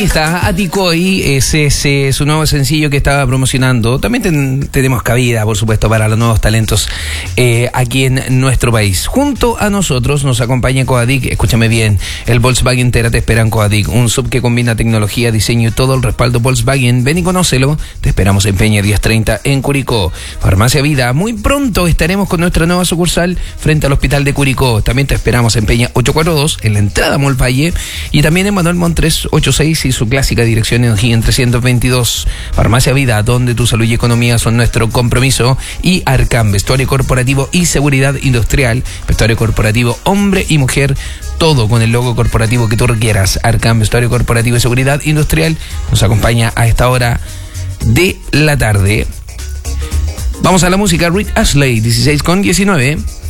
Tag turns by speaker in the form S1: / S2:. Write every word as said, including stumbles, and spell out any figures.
S1: Está Aticoy, ese es eh, su nuevo sencillo que estaba promocionando. También ten, tenemos cabida, por supuesto, para los nuevos talentos eh, aquí en nuestro país. Junto a nosotros nos acompaña Coadic, escúchame bien, el Volkswagen Tera te espera en Coadic, un sub que combina tecnología, diseño y todo el respaldo Volkswagen. Ven y conócelo, te esperamos en Peña diez treinta en Curicó. Farmacia Vida, muy pronto estaremos con nuestra nueva sucursal frente al Hospital de Curicó. También te esperamos en Peña ochocientos cuarenta y dos, en la entrada Mall Valle, y también en Manuel Montt trescientos ochenta y seis y su clásica dirección en O'Higgins trescientos veintidós. Farmacia Vida, donde tu salud y economía son nuestro compromiso. Y Arcam, vestuario corporativo y seguridad industrial, vestuario corporativo hombre y mujer, todo con el logo corporativo que tú requieras. Arcam, vestuario corporativo y seguridad industrial, nos acompaña a esta hora de la tarde. Vamos a la música. Rick Astley, dieciséis con diecinueve.